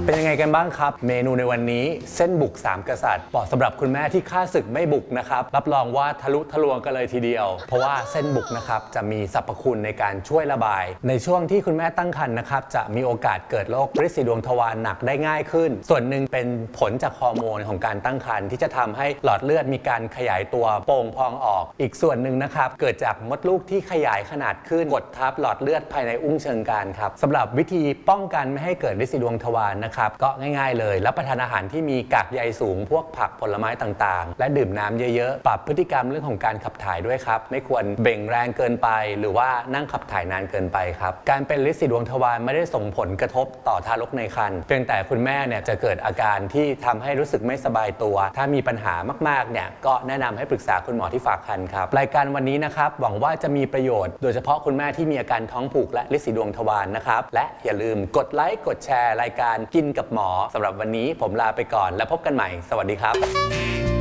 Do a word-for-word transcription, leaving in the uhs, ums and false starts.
เป็นยังไงกันบ้างครับเมนูในวันนี้เส้นบุกสามกษัตริย์เหมาะสำหรับคุณแม่ที่ฆ่าศึกไม่บุกนะครับรับรองว่าทะลุทะลวงกันเลยทีเดียวเพราะว่าเส้นบุกนะครับจะมีสรรพคุณในการช่วยระบายในช่วงที่คุณแม่ตั้งครรภ์นะครับจะมีโอกาสเกิดโรคริดสีดวงทวารหนักได้ง่ายขึ้นส่วนหนึ่งเป็นผลจากฮอร์โมนของการตั้งครรภ์ที่จะทำให้หลอดเลือดมีการขยายตัวโป่งพองออกอีกส่วนหนึ่งนะครับเกิดจากมดลูกที่ขยายขนาดขึ้นกดทับหลอดเลือดภายในอุ้งเชิงกรานครับสำหรับวิธีป้องกันไม่ให้เกิดริดสีดวงทวารนะครับก็ง่ายๆเลยรับประทานอาหารที่มีกากใยสูงพวกผักผลไม้ต่างๆและดื่มน้ำเยอะๆปรับพฤติกรรมเรื่องของการขับถ่ายด้วยครับไม่ควรเบ่งแรงเกินไปหรือว่านั่งขับถ่ายนานเกินไปครับการเป็นริดสีดวงทวารไม่ได้ส่งผลกระทบต่อทารกในครรภ์เพียงแต่คุณแม่เนี่ยจะเกิดอาการที่ทำให้รู้สึกไม่สบายตัวถ้ามีปัญหามากๆเนี่ยก็แนะนำให้ปรึกษาคุณหมอที่ฝากครรภ์ครับรายการวันนี้นะครับหวังว่าจะมีประโยชน์โดยเฉพาะคุณแม่ที่มีอาการท้องผูกและริดสีดวงทวารนะครับและอย่าลืมกดไลค์กดแชร์รายการกินกับหมอสำหรับวันนี้ผมลาไปก่อนแล้วพบกันใหม่สวัสดีครับ